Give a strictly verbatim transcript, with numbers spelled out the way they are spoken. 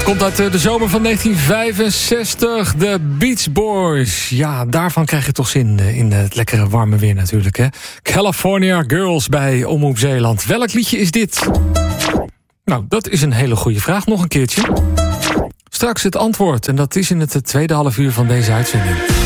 Komt uit de zomer van negentien vijfenzestig, de Beach Boys. Ja, daarvan krijg je toch zin in het lekkere warme weer natuurlijk, hè? California Girls bij Omroep Zeeland. Welk liedje is dit? Nou, dat is een hele goede vraag. Nog een keertje. Straks het antwoord. En dat is in het tweede half uur van deze uitzending.